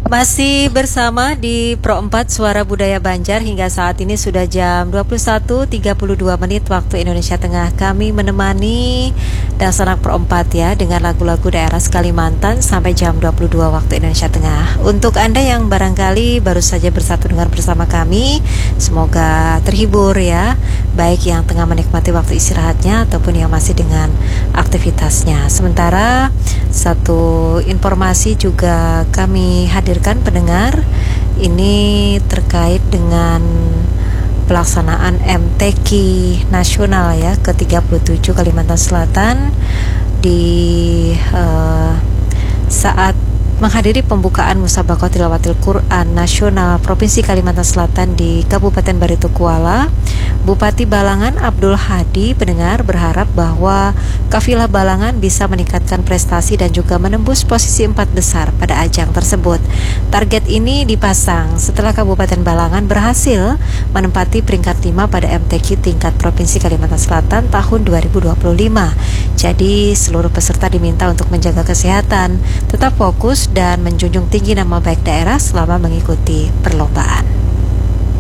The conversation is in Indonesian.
Masih bersama di Pro 4 Suara Budaya Banjar. Hingga saat ini sudah jam 21.32 menit waktu Indonesia Tengah. Kami menemani dan sanak Pro 4 ya, dengan lagu-lagu daerah Kalimantan sampai jam 22 waktu Indonesia Tengah. Untuk Anda yang barangkali baru saja bersatu dengar bersama kami, semoga terhibur ya, baik yang tengah menikmati waktu istirahatnya ataupun yang masih dengan aktivitasnya. Sementara satu informasi juga kami hadirkan pendengar, ini terkait dengan pelaksanaan MTQ nasional ya ke-37 Kalimantan Selatan di saat menghadiri pembukaan Musabaqah Tilawatil Quran Nasional Provinsi Kalimantan Selatan di Kabupaten Barito Kuala. Bupati Balangan Abdul Hadi pendengar berharap bahwa kafilah Balangan bisa meningkatkan prestasi dan juga menembus posisi 4 besar pada ajang tersebut. Target ini dipasang setelah Kabupaten Balangan berhasil menempati peringkat 5 pada MTQ tingkat Provinsi Kalimantan Selatan tahun 2025. Jadi seluruh peserta diminta untuk menjaga kesehatan, tetap fokus dan menjunjung tinggi nama baik daerah selama mengikuti perlombaan.